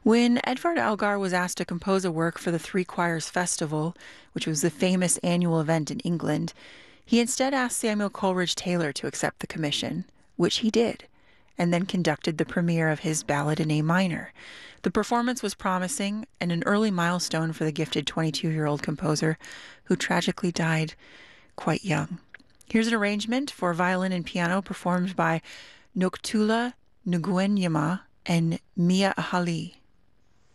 When Edvard Elgar was asked to compose a work for the Three Choirs Festival, which was the famous annual event in England, he instead asked Samuel Coleridge Taylor to accept the commission, which he did, and then conducted the premiere of his Ballad in A minor. The performance was promising and an early milestone for the gifted 22-year-old composer who tragically died quite young. Here's an arrangement for violin and piano performed by Noktula Nguyen and Mia Ahali.